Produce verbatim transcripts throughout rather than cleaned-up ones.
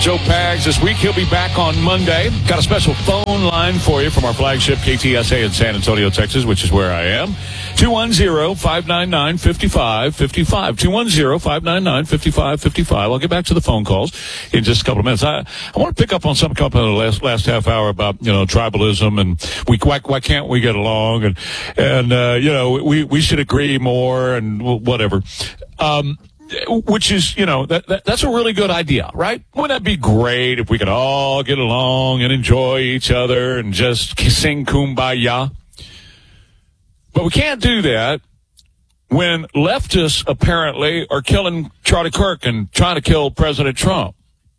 Joe Pags this week. He'll be back on Monday. Got a special phone line for you from our flagship K T S A in San Antonio, Texas, which is where I am. two one zero, five nine nine, five five five five. two one zero, five nine nine, five five five five. I'll get back to the phone calls in just a couple of minutes. I, I want to pick up on some couple of the last, last half hour about, you know, tribalism and we, why, why can't we get along? And, and, uh, you know, we, we should agree more and whatever. Um, Which is, you know, that, that that's a really good idea, right? Wouldn't that be great if we could all get along and enjoy each other and just sing Kumbaya? But we can't do that when leftists apparently are killing Charlie Kirk and trying to kill President Trump.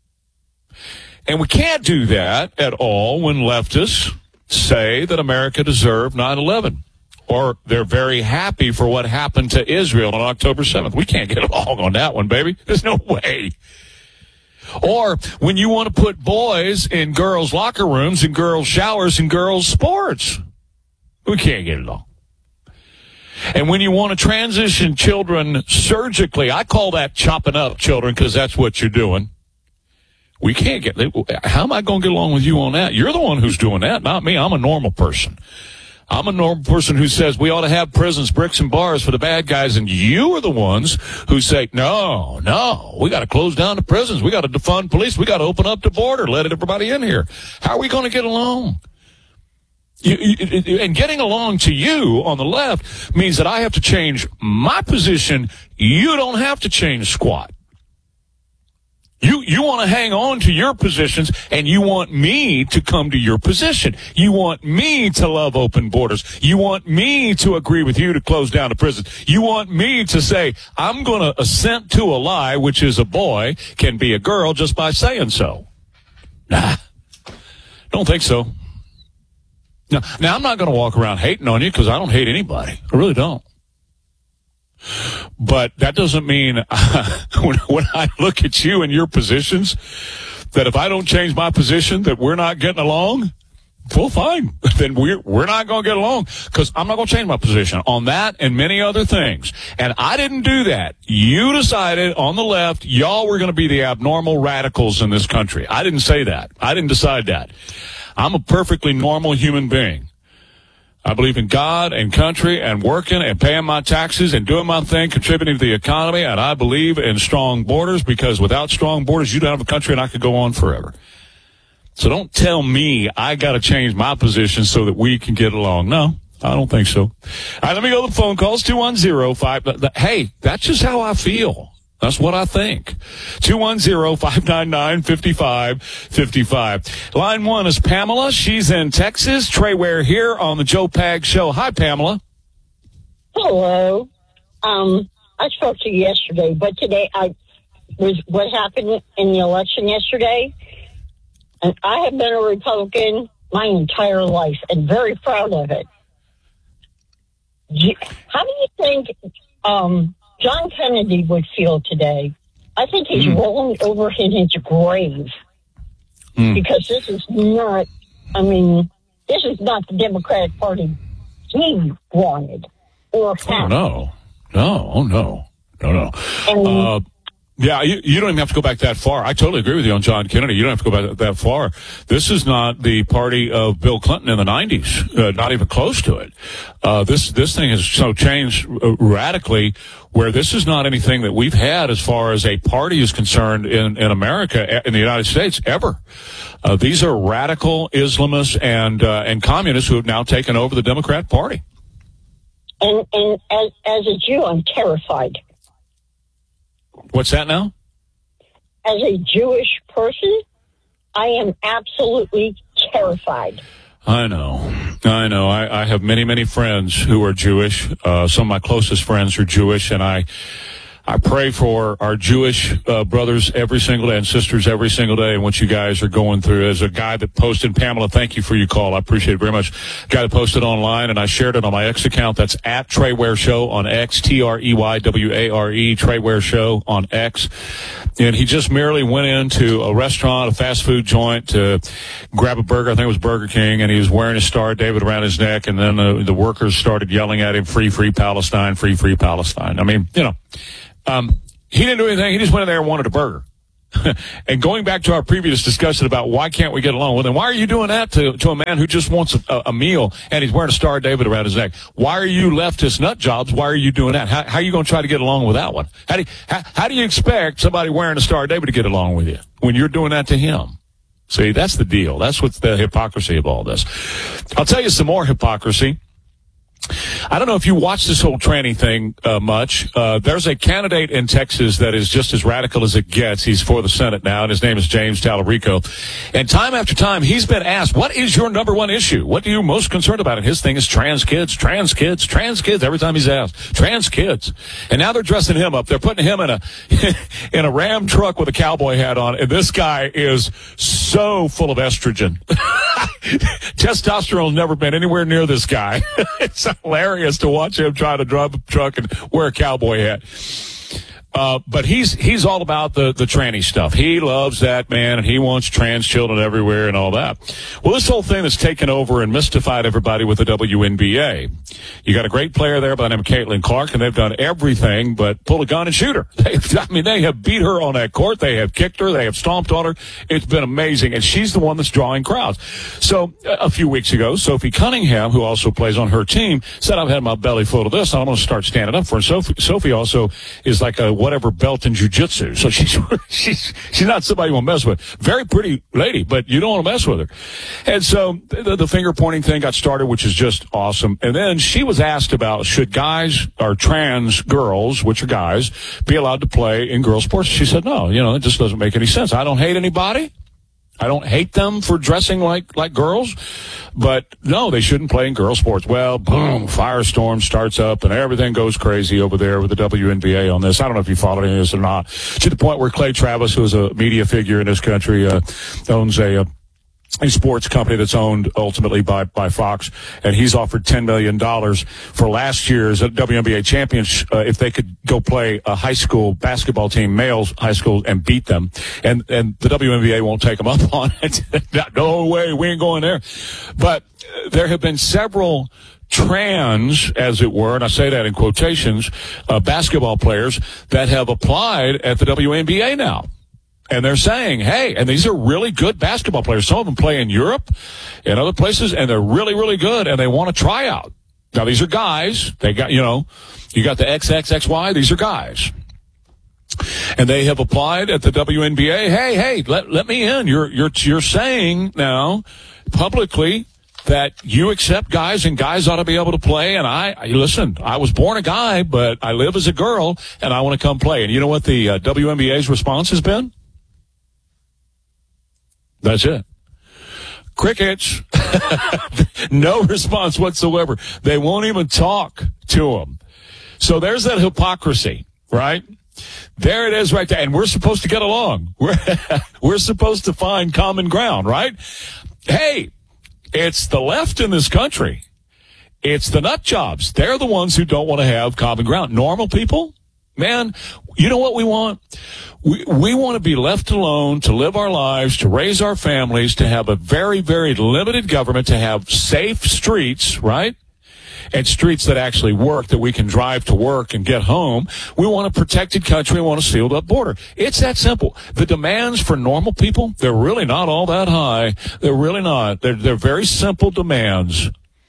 And we can't do that at all when leftists say that America deserved nine eleven. Or they're very happy for what happened to Israel on October seventh. We can't get along on that one, baby. There's no way. Or when you want to put boys in girls' locker rooms and girls' showers and girls' sports. We can't get along. And when you want to transition children surgically, I call that chopping up children because that's what you're doing. We can't get, how am I going to get along with you on that? You're the one who's doing that, not me. I'm a normal person. I'm a normal person who says we ought to have prisons, bricks, and bars for the bad guys, and you are the ones who say, no, no, we got to close down the prisons. We got to defund police. We got to open up the border, let everybody in here. How are we going to get along? You, you, and getting along to you on the left means that I have to change my position. You don't have to change squat. You you want to hang on to your positions, and you want me to come to your position. You want me to love open borders. You want me to agree with you to close down the prisons. You want me to say, I'm going to assent to a lie, which is a boy can be a girl just by saying so. Nah, don't think so. Now, now I'm not going to walk around hating on you because I don't hate anybody. I really don't. But that doesn't mean uh, when, when I look at you and your positions, that if I don't change my position, that we're not getting along. Well, fine. Then we're, we're not going to get along because I'm not going to change my position on that and many other things. And I didn't do that. You decided on the left, y'all were going to be the abnormal radicals in this country. I didn't say that. I didn't decide that. I'm a perfectly normal human being. I believe in God and country and working and paying my taxes and doing my thing, contributing to the economy. And I believe in strong borders because without strong borders, you don't have a country and I could go on forever. So don't tell me I got to change my position so that we can get along. No, I don't think so. All right, let me go to the phone calls. two one zero five. Hey, that's just how I feel. That's what I think. two one zero, five nine nine, five five five five. Line one is Pamela. She's in Texas. Trey Ware here on the Joe Pags Show. Hi, Pamela. Hello. Um, I spoke to you yesterday, but today I was what happened in the election yesterday. And I have been a Republican my entire life and very proud of it. How do you think um, John Kennedy would feel today? I think he's mm. rolling over in his grave mm. because this is not, I mean, this is not the Democratic Party he wanted or had. Oh, no. No, oh, no. No, no. And, uh, yeah, you, you don't even have to go back that far. I totally agree with you on John Kennedy. You don't have to go back that far. This is not the party of Bill Clinton in the nineties, uh, not even close to it. Uh, this, this thing has so changed uh, radically where this is not anything that we've had as far as a party is concerned in, in America, in the United States, ever. Uh, these are radical Islamists and, uh, and communists who have now taken over the Democrat Party. And, and as, as a Jew, I'm terrified. What's that now? As a Jewish person, I am absolutely terrified. I know. I know. I, I have many, many friends who are Jewish. Uh, some of my closest friends are Jewish, and I I pray for our Jewish uh, brothers every single day and sisters every single day and what you guys are going through. As a guy that posted, Pamela, thank you for your call. I appreciate it very much. A guy that posted online, and I shared it on my X account. That's at Trey Ware Show on X, T R E Y W A R E, Trey Ware Show on X. And he just merely went into a restaurant, a fast food joint, to grab a burger. I think it was Burger King, and he was wearing a Star of David around his neck, and then uh, the workers started yelling at him, free, free Palestine, free, free Palestine. I mean, you know. Um, he didn't do anything. He just went in there and wanted a burger. And going back to our previous discussion about why can't we get along, well, then why are you doing that to, to a man who just wants a, a meal and he's wearing a Star of David around his neck? Why are you leftist nut jobs? Why are you doing that? How, how are you going to try to get along with that one? How do, you, how, how do you expect somebody wearing a Star of David to get along with you when you're doing that to him? See, that's the deal. That's what's the hypocrisy of all this. I'll tell you some more hypocrisy. I don't know if you watch this whole tranny thing uh, much. Uh, there's a candidate in Texas that is just as radical as it gets. He's for the Senate now, and his name is James Tallarico. And time after time, he's been asked, what is your number one issue? What are you most concerned about? And his thing is trans kids, trans kids, trans kids. Every time he's asked, trans kids. And now they're dressing him up. They're putting him in a in a Ram truck with a cowboy hat on. And this guy is so full of estrogen. Testosterone's never been anywhere near this guy. It's hilarious to watch him try to drive a truck and wear a cowboy hat. Uh, but he's he's all about the, the tranny stuff. He loves that, man, and he wants trans children everywhere and all that. Well, this whole thing has taken over and mystified everybody with the W N B A. You got a great player there by the name of Caitlin Clark, and they've done everything but pull a gun and shoot her. They, I mean, they have beat her on that court. They have kicked her. They have stomped on her. It's been amazing, and she's the one that's drawing crowds. So a few weeks ago, Sophie Cunningham, who also plays on her team, said, I've had my belly full of this. I'm going to start standing up for her. Sophie, Sophie also is like a whatever belt in jiu-jitsu. So she's, she's, she's not somebody you want to mess with. Very pretty lady, but you don't want to mess with her. And so the, the finger pointing thing got started, which is just awesome. And then she was asked about should guys or trans girls, which are guys, be allowed to play in girls sports? She said, no, you know, it just doesn't make any sense. I don't hate anybody. I don't hate them for dressing like, like girls, but no, they shouldn't play in girl sports. Well, boom, firestorm starts up and everything goes crazy over there with the W N B A on this. I don't know if you followed any of this or not, to the point where Clay Travis, who is a media figure in this country, uh, owns a, a a sports company that's owned ultimately by, by Fox, and he's offered ten million dollars for last year's W N B A champions, uh, if they could go play a high school basketball team, males high school, and beat them. And, and the W N B A won't take them up on it. No way, we ain't going there. But there have been several trans, as it were, and I say that in quotations, uh, basketball players that have applied at the W N B A now. And they're saying, hey, and these are really good basketball players. Some of them play in Europe and other places, and they're really, really good, and they want to try out. Now, these are guys. They got, you know, you got the X X X Y. These are guys. And they have applied at the W N B A. Hey, hey, let, let me in. You're, you're, you're saying now publicly that you accept guys and guys ought to be able to play. And I, listen, I was born a guy, but I live as a girl, and I want to come play. And you know what the uh, W N B A's response has been? That's it. Crickets. No response whatsoever. They won't even talk to them. So there's that hypocrisy, right? There it is right there. And we're supposed to get along. We're, we're supposed to find common ground, right? Hey, it's the left in this country. It's the nut jobs. They're the ones who don't want to have common ground. Normal people, man, you know what we want? We, we want to be left alone to live our lives, to raise our families, to have a very, very limited government, to have safe streets, right? And streets that actually work, that we can drive to work and get home. We want a protected country. We want a sealed up border. It's that simple. The demands for normal people, they're really not all that high. They're really not. They're, they're very simple demands.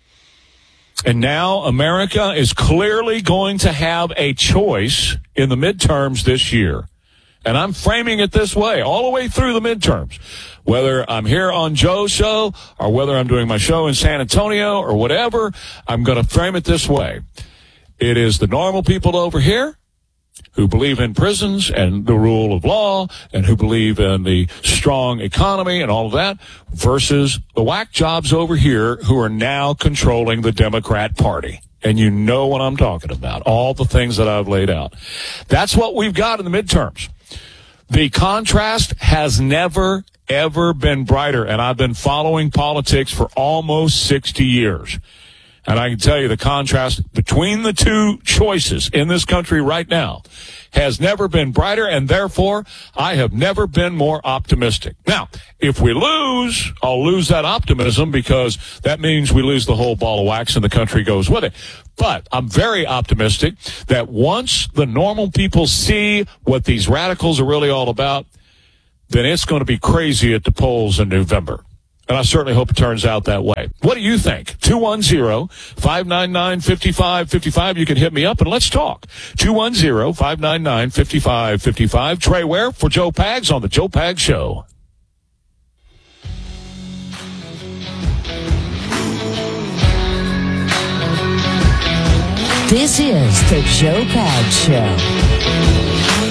And now America is clearly going to have a choice in the midterms this year. And I'm framing it this way, all the way through the midterms. Whether I'm here on Joe's show or whether I'm doing my show in San Antonio or whatever, I'm going to frame it this way. It is the normal people over here who believe in prisons and the rule of law and who believe in the strong economy and all of that versus the whack jobs over here who are now controlling the Democrat Party. And you know what I'm talking about, all the things that I've laid out. That's what we've got in the midterms. The contrast has never, ever been brighter, and I've been following politics for almost sixty years. And I can tell you the contrast between the two choices in this country right now has never been brighter, and therefore I have never been more optimistic. Now, if we lose, I'll lose that optimism because that means we lose the whole ball of wax and the country goes with it. But I'm very optimistic that once the normal people see what these radicals are really all about, then it's going to be crazy at the polls in November. And I certainly hope it turns out that way. What do you think? two one zero, five nine nine, five five five five. You can hit me up and let's talk. two one zero, five nine nine, five five five five. Trey Ware for Joe Pags on the Joe Pags Show. This is the Joe Pags Show.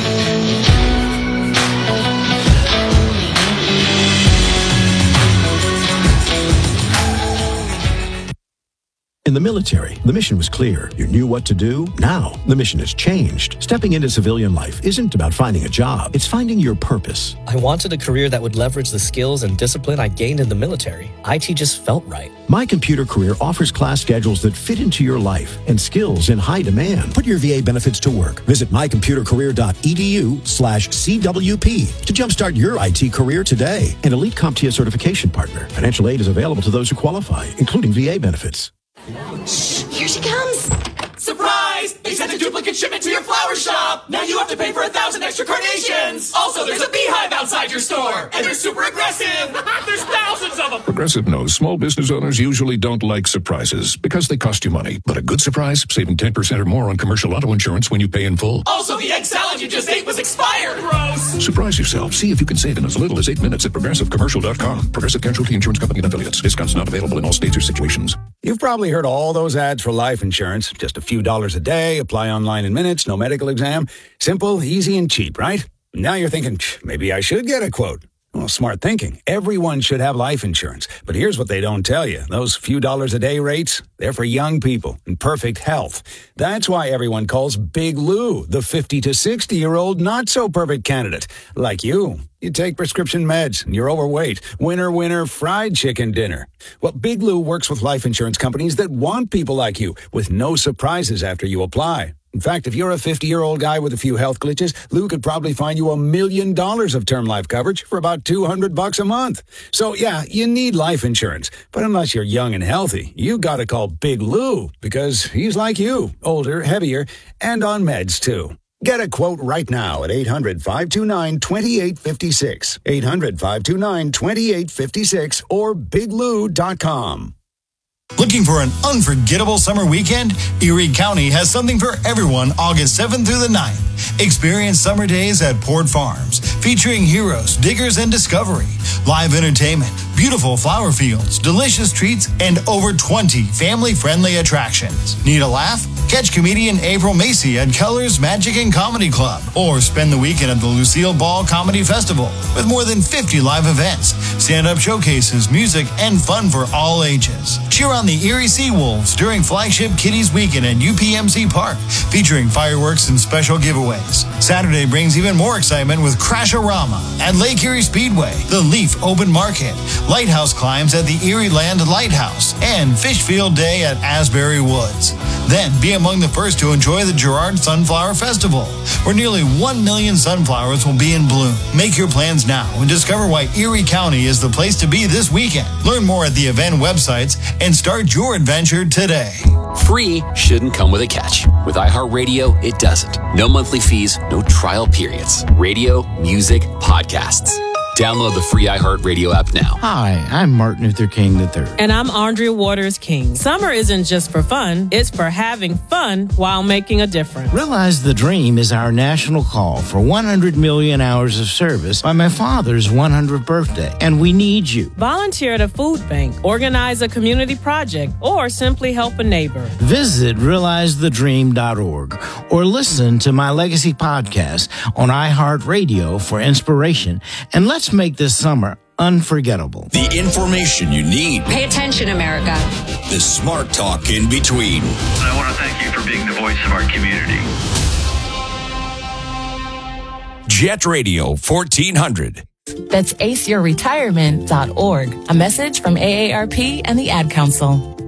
In the military, the mission was clear. You knew what to do. Now, the mission has changed. Stepping into civilian life isn't about finding a job. It's finding your purpose. I wanted a career that would leverage the skills and discipline I gained in the military. I T just felt right. My Computer Career offers class schedules that fit into your life and skills in high demand. Put your V A benefits to work. Visit my computer career dot e d u slash C W P to jumpstart your I T career today. An elite CompTIA certification partner. Financial aid is available to those who qualify, including V A benefits. Shh, here she comes. Surprise! They sent a duplicate shipment to your flower shop. Now you have to pay for a thousand extra carnations. Also, there's a beehive outside your store. And they're super aggressive. There's thousands of them. Progressive knows small business owners usually don't like surprises because they cost you money. But a good surprise, saving ten percent or more on commercial auto insurance when you pay in full. Also, the egg salad you just ate was expired. Gross. Surprise yourself. See if you can save in as little as eight minutes at progressive commercial dot com. Progressive Casualty Insurance Company and affiliates. Discounts not available in all states or situations. You've probably heard all those ads for life insurance. Just a few dollars a day, apply online in minutes, no medical exam. Simple, easy, and cheap, right? Now you're thinking, maybe I should get a quote. Well, smart thinking. Everyone should have life insurance. But here's what they don't tell you. Those few dollars a day rates, they're for young people in perfect health. That's why everyone calls Big Lou the fifty to sixty-year-old not-so-perfect candidate. Like you. You take prescription meds and you're overweight. Winner, winner, fried chicken dinner. Well, Big Lou works with life insurance companies that want people like you with no surprises after you apply. In fact, if you're a fifty-year-old guy with a few health glitches, Lou could probably find you a million dollars of term life coverage for about two hundred bucks a month. So, yeah, you need life insurance. But unless you're young and healthy, you gotta call Big Lou because he's like you, older, heavier, and on meds, too. Get a quote right now at eight hundred, five two nine, two eight five six, eight hundred, five two nine, two eight five six, or big lou dot com. Looking for an unforgettable summer weekend? Erie County has something for everyone August seventh through the ninth. Experience summer days at Port Farms, featuring heroes, diggers, and discovery. Live entertainment, beautiful flower fields, delicious treats, and over twenty family-friendly attractions. Need a laugh? Catch comedian April Macy at Keller's Magic and Comedy Club, or spend the weekend at the Lucille Ball Comedy Festival with more than fifty live events, stand-up showcases, music, and fun for all ages. Cheer on the Erie Seawolves during Flagship Kitties Weekend at U P M C Park, featuring fireworks and special giveaways. Saturday brings even more excitement with Crash-A-Rama at Lake Erie Speedway, the Leaf Open Market, Lighthouse Climbs at the Erie Land Lighthouse, and Fish Field Day at Asbury Woods. Then be among the first to enjoy the Girard Sunflower Festival, where nearly one million sunflowers will be in bloom. Make your plans now and discover why Erie County is the place to be this weekend. Learn more at the event websites and start your adventure today. Free shouldn't come with a catch. With iHeartRadio, it doesn't. No monthly fees, no trial periods. Radio, music, podcasts. Download the free iHeartRadio app now. Hi, I'm Martin Luther King the third. And I'm Andrea Waters King. Summer isn't just for fun, it's for having fun while making a difference. Realize the Dream is our national call for one hundred million hours of service by my father's one hundredth birthday, and we need you. Volunteer at a food bank, organize a community project, or simply help a neighbor. Visit realize the dream dot org or listen to my Legacy podcast on iHeartRadio for inspiration, and let's make this summer unforgettable. The information you need. Pay attention, America. The smart talk in between. I want to thank you for being the voice of our community. Jet Radio fourteen hundred. That's ace your retirement dot org. A message from A A R P and the Ad Council.